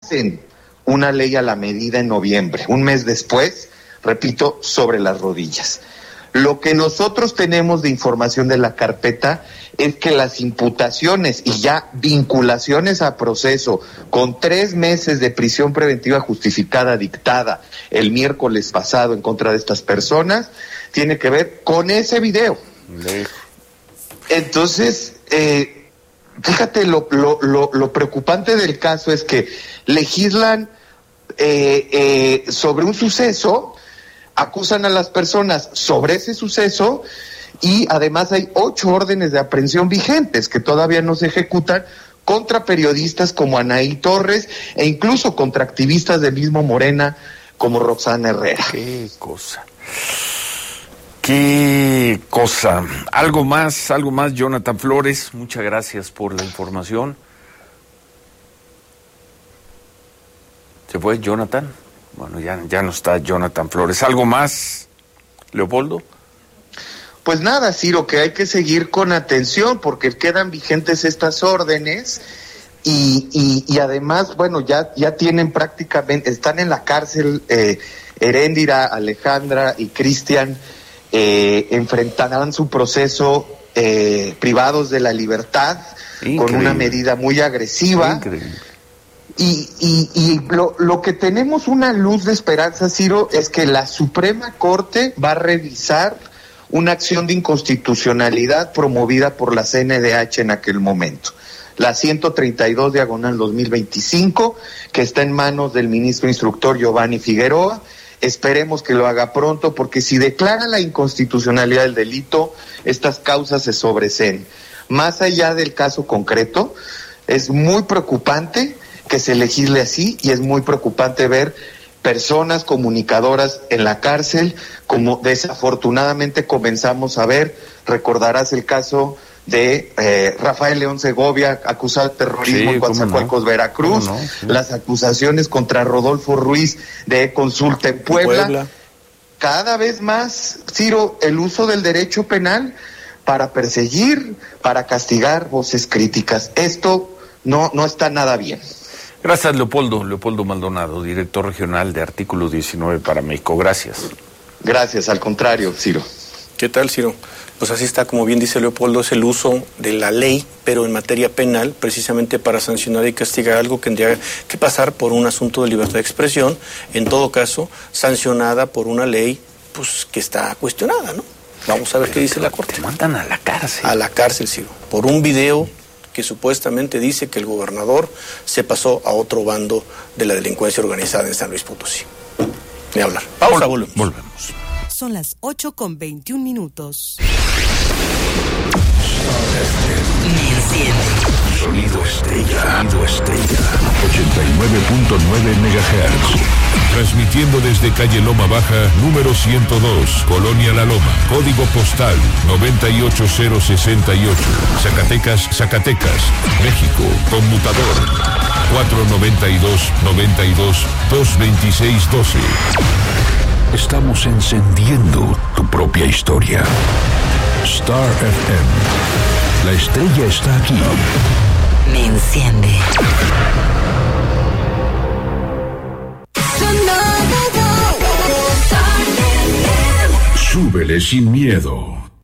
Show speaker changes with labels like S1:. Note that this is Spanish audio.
S1: hacen una ley a la medida en noviembre, un mes después, repito, sobre las rodillas. Lo que nosotros tenemos de información de la carpeta es que las imputaciones y ya vinculaciones a proceso con 3 meses de prisión preventiva justificada dictada el miércoles pasado en contra de estas personas tiene que ver con ese video. Entonces, fíjate, lo preocupante del caso es que legislan sobre un suceso, acusan a las personas sobre ese suceso y además hay 8 órdenes de aprehensión vigentes que todavía no se ejecutan contra periodistas como Anaí Torres e incluso contra activistas del mismo Morena como Roxana Herrera.
S2: Qué cosa. Algo más, Jonathan Flores, muchas gracias por la información. ¿Se fue Jonathan? Bueno, ya no está Jonathan Flores. ¿Algo más, Leopoldo?
S1: Pues nada, Ciro, que hay que seguir con atención porque quedan vigentes estas órdenes y además, bueno, ya tienen prácticamente, están en la cárcel Heréndira, Alejandra y Cristian, enfrentarán su proceso privados de la libertad. Increíble. Con una medida muy agresiva. Increíble. Y lo que tenemos una luz de esperanza, Ciro, es que la Suprema Corte va a revisar una acción de inconstitucionalidad promovida por la CNDH en aquel momento. La 132/2025, que está en manos del ministro instructor Giovanni Figueroa. Esperemos que lo haga pronto, porque si declara la inconstitucionalidad del delito, estas causas se sobreseen. Más allá del caso concreto, es muy preocupante que se legisle así y es muy preocupante ver personas comunicadoras en la cárcel, como desafortunadamente comenzamos a ver. Recordarás el caso de Rafael León Segovia, acusado de terrorismo en Coatzacoalcos, Veracruz, las acusaciones contra Rodolfo Ruiz de Consulta en Puebla. Cada vez más, Ciro, el uso del derecho penal para perseguir, para castigar voces críticas. Esto no está nada bien.
S2: Gracias, Leopoldo Maldonado, director regional de Artículo 19 para México. Gracias.
S1: Gracias, al contrario, Ciro.
S3: ¿Qué tal, Ciro? Pues así está, como bien dice Leopoldo, es el uso de la ley, pero en materia penal, precisamente para sancionar y castigar algo que tendría que pasar por un asunto de libertad de expresión, en todo caso, sancionada por una ley pues que está cuestionada, ¿no? Vamos a ver qué dice la Corte.
S2: Te mandan a la cárcel.
S3: A la cárcel, Ciro, por un video que supuestamente dice que el gobernador se pasó a otro bando de la delincuencia organizada en San Luis Potosí. Ni hablar. Pausa, volvemos.
S4: Son las 8:21.
S5: Sonido Estella. 89.9 MHz. Transmitiendo desde calle Loma Baja, número 102, Colonia La Loma. Código postal 98068. Zacatecas, México. Conmutador 492-92-226-12. Estamos encendiendo tu propia historia. Star FM. La estrella está aquí.
S4: Me enciende.
S5: Súbele sin miedo.